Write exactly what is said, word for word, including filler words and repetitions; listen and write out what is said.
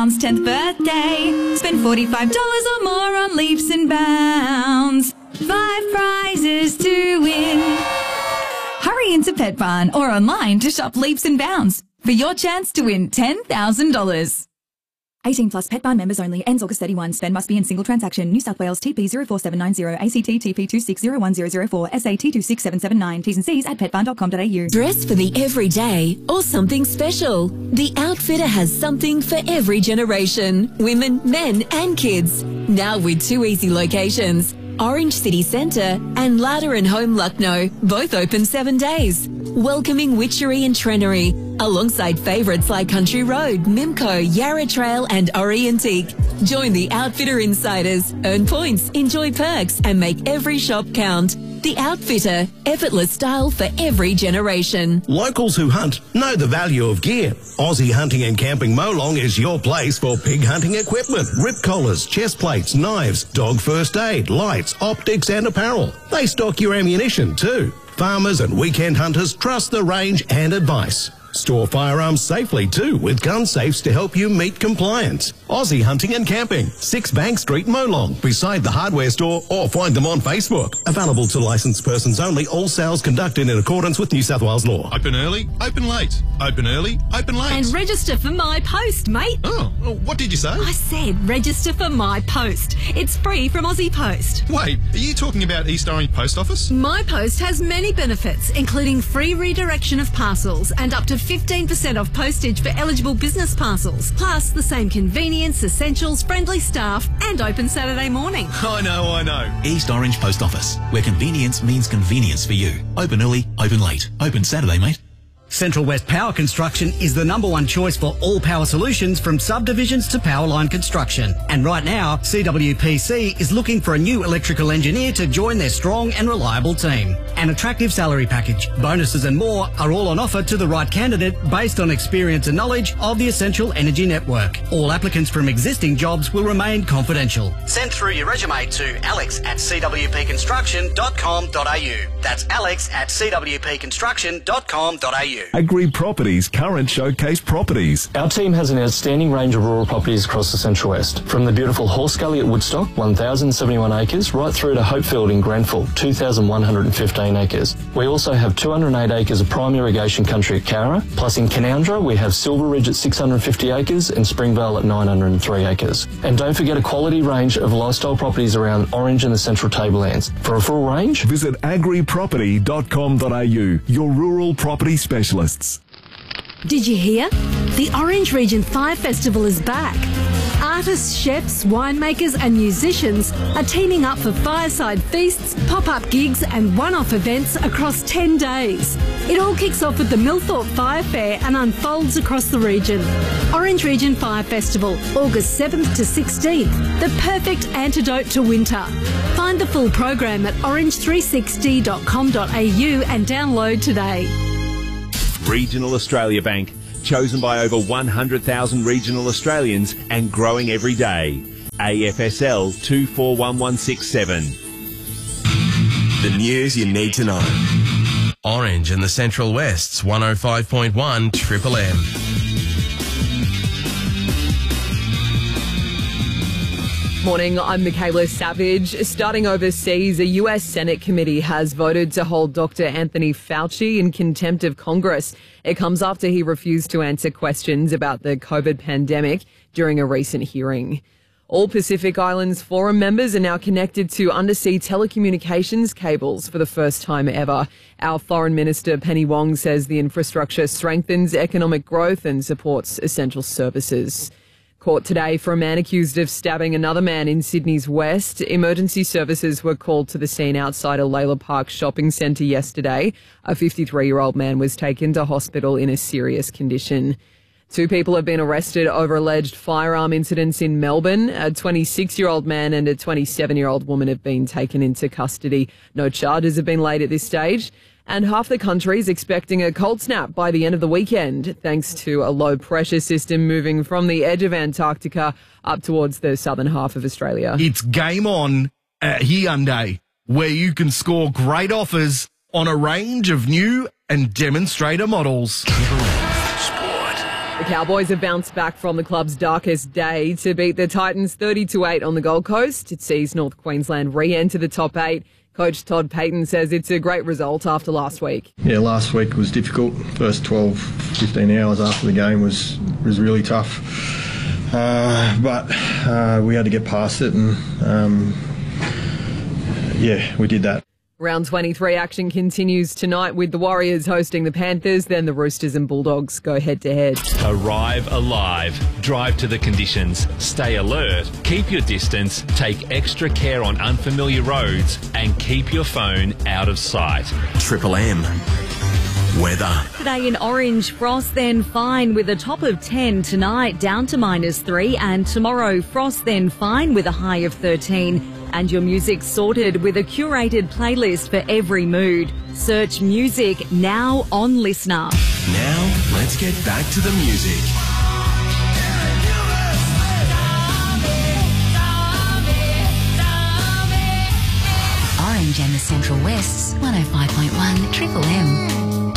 Bounds tenth birthday. Spend forty-five dollars or more on leaps and bounds. Five prizes to win. Hurry into Pet Barn or online to shop Leaps and Bounds for your chance to win ten thousand dollars. eighteen plus Pet Barn members only. Ends August thirty-first. Spend must be in single transaction. New South Wales T P zero four seven nine zero, A C T T P two six zero one zero zero four, S A T two six seven seven nine. T's and C's at pet barn dot com dot a u. Dress for the everyday or something special. The Outfitter has something for every generation. Women, men and kids. Now with two easy locations. Orange City Centre and Larder and Home Lucknow, both open seven days. Welcoming Witchery and Trenery, alongside favourites like Country Road, Mimco, Yarra Trail and Ori Antique. Join the Outfitter Insiders, earn points, enjoy perks and make every shop count. The Outfitter, effortless style for every generation. Locals who hunt know the value of gear. Aussie Hunting and Camping Molong is your place for pig hunting equipment, rip collars, chest plates, knives, dog first aid, lights, optics and apparel. They stock your ammunition too. Farmers and weekend hunters trust the range and advice. Store firearms safely too with gun safes to help you meet compliance. Aussie Hunting and Camping, six Bank Street, Molong, beside the hardware store, or find them on Facebook. Available to licensed persons only. All sales conducted in accordance with New South Wales law. Open early, open late. Open early, open late. And register for My Post, mate. Oh, what did you say? I said register for My Post. It's free from Aussie Post. Wait, are you talking about East Orange Post Office? My Post has many benefits, including free redirection of parcels and up to fifteen percent off postage for eligible business parcels, plus the same convenience, essentials, friendly staff and open Saturday morning. I know, I know. East Orange Post Office, where convenience means convenience for you. Open early, open late. Open Saturday, mate. Central West Power Construction is the number one choice for all power solutions from subdivisions to power line construction. And right now, C W P C is looking for a new electrical engineer to join their strong and reliable team. An attractive salary package, bonuses and more are all on offer to the right candidate based on experience and knowledge of the Essential Energy Network. All applicants from existing jobs will remain confidential. Send through your resume to alex at c w p construction dot com dot a u. That's alex at c w p construction dot com dot a u. Agri Properties current showcase properties. Our team has an outstanding range of rural properties across the Central West, from the beautiful Horse Gully at Woodstock, one thousand seventy-one acres, right through to Hopefield in Grenfell, two thousand one hundred fifteen acres. We also have two hundred eight acres of prime irrigation country at Cowra, plus in Canoundra we have Silver Ridge at six hundred fifty acres and Springvale at nine hundred three acres. And don't forget a quality range of lifestyle properties around Orange and the Central Tablelands. For a full range, visit agri property dot com dot a u, your rural property specialists. Did you hear? The Orange Region five Festival is back. Artists, chefs, winemakers and musicians are teaming up for fireside feasts, pop-up gigs and one-off events across ten days. It all kicks off with the Millthorpe Fire Fair and unfolds across the region. Orange Region five Festival, August seventh to sixteenth, the perfect antidote to winter. Find the full program at orange three sixty dot com dot a u and download today. Regional Australia Bank, chosen by over one hundred thousand regional Australians and growing every day. A F S L two four one one six seven. The news you need to know. Orange in the Central West's one oh five point one Triple M. Morning, I'm Michaela Savage. Starting overseas, a U S Senate committee has voted to hold Doctor Anthony Fauci in contempt of Congress. It comes after he refused to answer questions about the COVID pandemic during a recent hearing. All Pacific Islands Forum members are now connected to undersea telecommunications cables for the first time ever. Our Foreign Minister Penny Wong says the infrastructure strengthens economic growth and supports essential services. Court today for a man accused of stabbing another man in Sydney's West. Emergency services were called to the scene outside a Layla Park shopping centre yesterday. A fifty-three-year-old man was taken to hospital in a serious condition. Two people have been arrested over alleged firearm incidents in Melbourne. A twenty-six-year-old man and a twenty-seven-year-old woman have been taken into custody. No charges have been laid at this stage. And half the country is expecting a cold snap by the end of the weekend, thanks to a low-pressure system moving from the edge of Antarctica up towards the southern half of Australia. It's game on at Hyundai, where you can score great offers on a range of new and demonstrator models. Sport. The Cowboys have bounced back from the club's darkest day to beat the Titans thirty to eight on the Gold Coast. It sees North Queensland re-enter the top eight. Coach Todd Payton says it's a great result after last week. Yeah, last week was difficult. First twelve, fifteen hours after the game was, was really tough. Uh, but uh, we had to get past it, and um, yeah, we did that. Round twenty-three action continues tonight with the Warriors hosting the Panthers, then the Roosters and Bulldogs go head-to-head. Arrive alive. Drive to the conditions. Stay alert. Keep your distance. Take extra care on unfamiliar roads and keep your phone out of sight. Triple M. Weather. Today in orange, frost then fine with a top of ten tonight, down to minus three, and tomorrow frost then fine with a high of thirteen. And your music sorted with a curated playlist for every mood. Search music now on Listener. Now, let's get back to the music. Orange and the Central West's one oh five point one Triple M.